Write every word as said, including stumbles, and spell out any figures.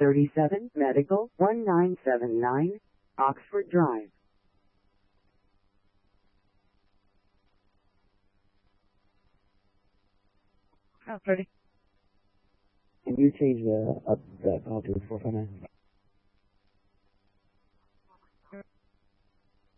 thirty-seven Medical one nine seven nine, Oxford Drive. Oh, Freddie. Can you change the up that call to four five nine?